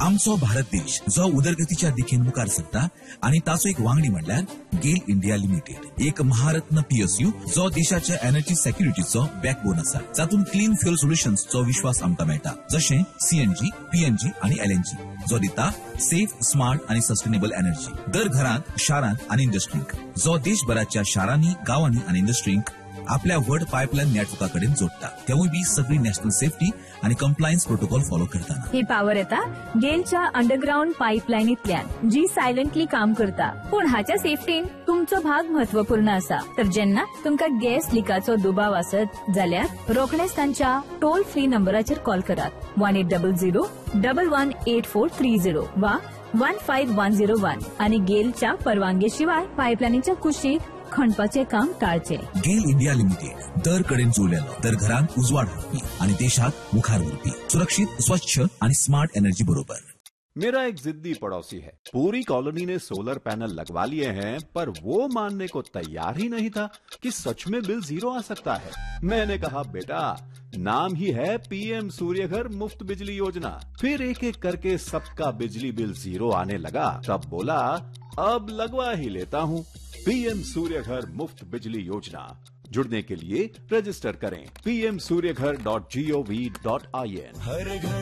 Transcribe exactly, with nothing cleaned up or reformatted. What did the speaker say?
आमचो भारत देश जो उदरगतीच्या दिशेन मुखार सरता आणि ताचो एक वांगडी म्हणल्यार गेल इंडिया लिमिटेड, एक महारत्न पीएसयू जो देशाच्या एनर्जी सेक्युरिटीचो बॅकबोन आसा, जातून क्लीन फ्युअल सोल्युशन्सचो विश्वास आमकां मेळटा, जशें सीएनजी, पीएनजी आणि एलएनजी, जो दिता सेफ, स्मार्ट आणि सस्टेनेबल एनर्जी दर घरांत, शारांत आणि इंडस्ट्रींक, जो देशभराच्या शारांनी, गावांनी आणि इंडस्ट्रींक आपल्या व्हड पायपलाईन नेटवर्का कडेन जोडटा, तेवूय बी सगळी नॅशनल सेफ्टी आणि कंप्लायन्स प्रोटोकॉल फॉलो करताना. ही पावर येता गेलच्या अंडरग्राउंड पाईपलाईनींतल्यान, जी सायलंटली काम करता, पूण हाच्या सेफ्टीन तुमचो भाग महत्वपूर्ण आसा. तर जेन्ना तुमकां गॅस लिकाचो दुबाव आसत जाल्यार रोखडेच तांच्या टोल फ्री नंबराचेर कॉल करात, one eight double zero double one eight four three zero वा one five one zero one आणि गेलच्या परवानगी शिवाय पाईपलाईनीच्या कुशीक खणपाचे काम टाळचे. गेल इंडिया लिमिटेड दर कडेन जोडलेलो, दर घरांत उजवाड व्हरपी आणि देशाक मुखार व्हरपी सुरक्षित, स्वच्छ आणि स्मार्ट एनर्जी बरोबर. मेरा एक जिद्दी पड़ोसी है, पूरी कॉलोनी ने सोलर पैनल लगवा लिए हैं, पर वो मानने को तैयार ही नहीं था कि सच में बिल जीरो आ सकता है. मैंने कहा, बेटा नाम ही है पीएम सूर्यघर मुफ्त बिजली योजना. फिर एक एक करके सबका बिजली बिल जीरो आने लगा, तब बोला अब लगवा ही लेता हूँ. पीएम सूर्यघर मुफ्त बिजली योजना. जुड़ने के लिए रजिस्टर करें P M Surya Ghar dot G O V dot I N.